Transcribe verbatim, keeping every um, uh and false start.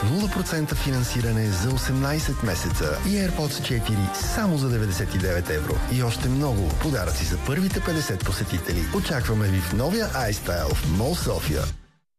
нула процента финансиране за осемнайсет месеца и AirPods четири само за деветдесет и девет евро. И още много подаръци за първите петдесет посетители. Очакваме ви в новия iStyle в Мол София.